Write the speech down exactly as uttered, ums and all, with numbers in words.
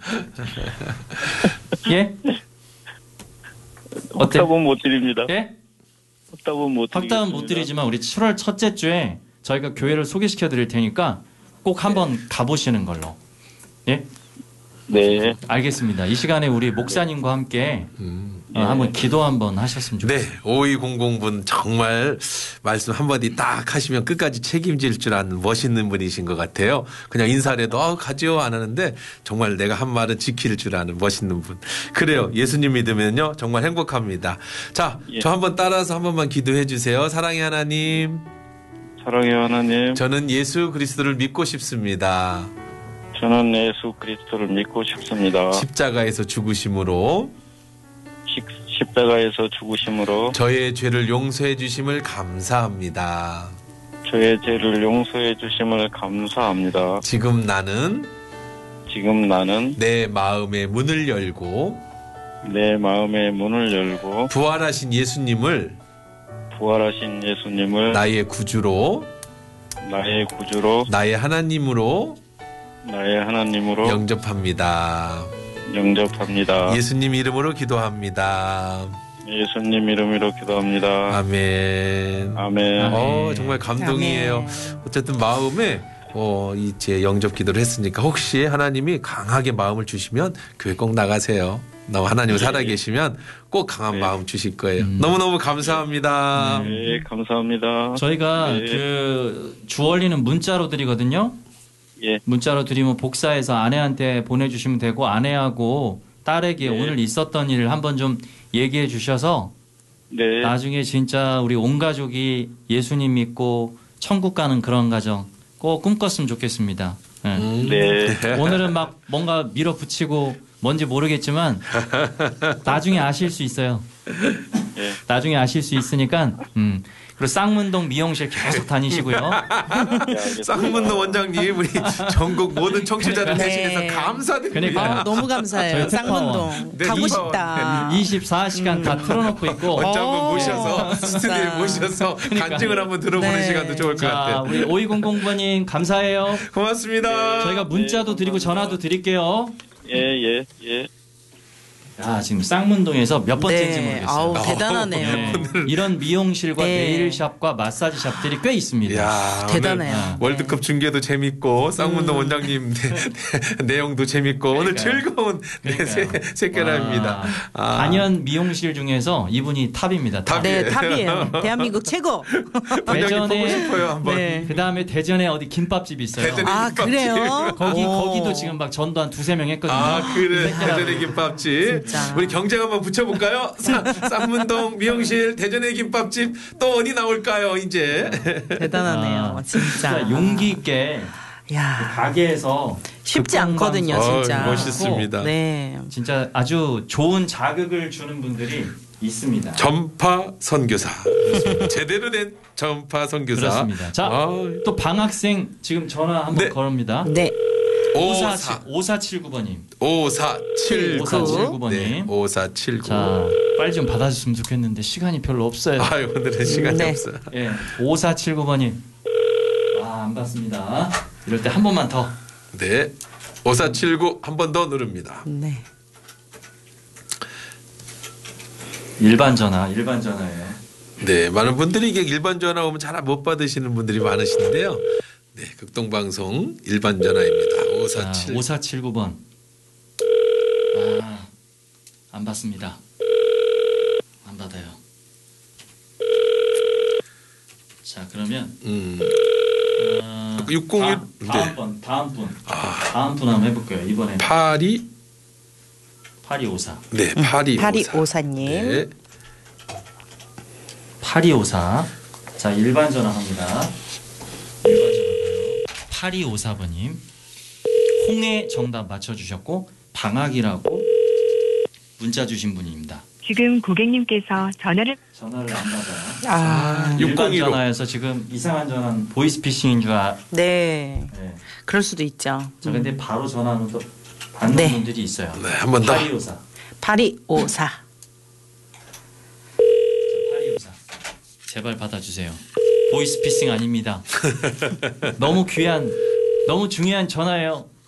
예? 확답은 못 드립니다. 예? 확답은 못 드리겠습니다. 확답은 못 드리지만 우리 칠월 첫째 주에 저희가 교회를 소개시켜 드릴 테니까 꼭 한번 가보시는 걸로. 예? 네. 알겠습니다. 이 시간에 우리 목사님과 함께 음. 어, 한번 기도 한번 하셨으면 네, 좋겠습니다. 오이공공 분 정말 말씀 한마디 딱 하시면 끝까지 책임질 줄 아는 멋있는 분이신 것 같아요. 그냥 인사를 해도 아, 가지요 안 하는데 정말 내가 한 말은 지킬 줄 아는 멋있는 분. 그래요. 예수님 믿으면요 정말 행복합니다. 자, 예. 저 한번 따라서 한 번만 기도해 주세요. 사랑의 하나님. 사랑의 하나님, 저는 예수 그리스도를 믿고 싶습니다. 저는 예수 그리스도를 믿고 싶습니다. 십자가에서 죽으심으로 십, 십자가에서 죽으심으로 저의 죄를 용서해 주심을 감사합니다. 저의 죄를 용서해 주심을 감사합니다. 지금 나는 지금 나는 내 마음의 문을 열고 내 마음의 문을 열고 부활하신 예수님을 부활하신 예수님을 나의 구주로 나의 구주로 나의 하나님으로 나의 하나님으로 영접합니다. 영접합니다. 예수님 이름으로 기도합니다. 예수님 이름으로 기도합니다. 아멘. 아멘. 어, 정말 감동이에요. 아멘. 어쨌든 마음에 어, 이제 영접 기도를 했으니까 혹시 하나님이 강하게 마음을 주시면 교회 꼭 나가세요. 너무 하나님 살아계시면 꼭 강한 네. 마음 주실 거예요. 음. 너무너무 감사합니다. 네, 감사합니다. 저희가 네. 그 주얼리는 문자로 드리거든요. 예. 문자로 드리면 복사해서 아내한테 보내주시면 되고 아내하고 딸에게 네. 오늘 있었던 일을 한번 좀 얘기해 주셔서 네. 나중에 진짜 우리 온 가족이 예수님 믿고 천국 가는 그런 가정 꼭 꿈꿨으면 좋겠습니다. 네. 음. 네. 오늘은 막 뭔가 밀어붙이고 뭔지 모르겠지만 나중에 아실 수 있어요. 네. 나중에 아실 수 있으니까 음. 그리고 쌍문동 미용실 계속 다니시고요. 네, 알겠습니다. 쌍문도 원장님 우리 전국 모든 청취자들 네. 대신해서 감사드립니다. 그러니까요. 아, 너무 감사해요. 저희 특파원. 쌍문동 네, 가고 특파원. 싶다. 이십사 시간 다 틀어놓고 있고 원장분 어, 모셔서 진짜. 스튜디오에 모셔서 간증을 한번 들어보는 네. 시간도 좋을 것 자, 같아요. 우리 오이공공 번님 감사해요. 고맙습니다. 저희가 문자도 네, 드리고 감사합니다. 전화도 드릴게요. 예, 예, 예. 야, 지금 쌍문동에서 몇 번째인지 네. 모르겠어요. 아우, 대단하네요. 네. 이런 미용실과 네. 네일샵과 마사지 샵들이 꽤 있습니다. 야, 대단해요. 오늘 월드컵 중계도 재밌고 쌍문동 음. 원장님 네, 네, 내용도 재밌고 오늘 그러니까요. 즐거운 네, 새, 그러니까요. 새끼랍니다. 와, 단연 미용실 중에서 이분이 탑입니다. 탑. 탑이에요. 네, 탑이에요. 대한민국 최고. 원장님 대전에- 보고 싶어요 한번. 네. 그 다음에 대전에 어디 김밥집이 있어요. 대전에 아, 김밥집. 그래요? 거기, 오. 거기도 지금 막 전도 한 두세 명 했거든요. 아 그래 새끼라고. 대전의 김밥집. 진짜. 우리 경쟁 한번 붙여볼까요? 쌍- 쌍문동 미용실 대전의 김밥집 또 어디 나올까요 이제? 대단하네요. 아, 진짜. 용기 있게 야, 가게에서 쉽지 극동방송- 않거든요, 어, 진짜. 멋있습니다. 네. 진짜 아주 좋은 자극을 주는 분들이 있습니다. 전파 선교사. 제대로 된 전파 선교사. 그렇습니다. 자, 아, 또 방학생 지금 전화 한번 네. 걸읍니다. 네. 오사 오사칠구 번님. 오사칠구 오사칠구 번님. 네, 오사칠구. 자, 빨리 좀 받아줬으면 좋겠는데 시간이 별로 없어요. 아 오늘은 시간이 네. 없어요. 예, 오사칠구 번님. 아, 안 받습니다. 이럴 때 한 번만 더. 네. 오사칠구 한 번 더 누릅니다. 네. 일반 전화, 일반 전화예요. 네, 많은 분들이 이게 일반 전화 오면 잘 못 받으시는 분들이 많으신데요. 네, 극동방송 일반 전화입니다. 자, 오사칠. 오사칠구 번. 아, 안 받습니다. 안 받아요. 자, 그러면 음, 어, 육공일 다음, 다음 네. 번, 다음 분, 아, 다음 분 한번 해볼게요. 이번에 팔이 팔이오사, 네, 팔이 파리오사님. 네. 팔이오사. 자, 일반 전화 합니다. 일반 전화요. 팔이오사 번님. 홍해 정답 맞춰주셨고 방학이라고 문자 주신 분입니다. 지금 고객님께서 전화를 전화를 안 받아요. 아, 일반 육공일오. 전화에서 지금 이상한 전화는 보이스피싱인 줄 아. 네. 네. 그럴 수도 있죠. 자, 근데 바로 전화는 또 받는 네. 분들이 있어요. 네, 한 번 더. 팔이오사. 파리오사. 자, 팔이오사. 제발 받아주세요. 보이스피싱 아닙니다. 너무 귀한, 너무 중요한 전화예요.